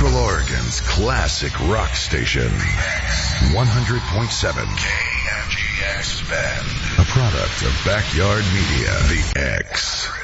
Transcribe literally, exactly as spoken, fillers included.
Central Oregon's classic rock station. one hundred point seven K M G X Bend. A product of Backyard Media. The X.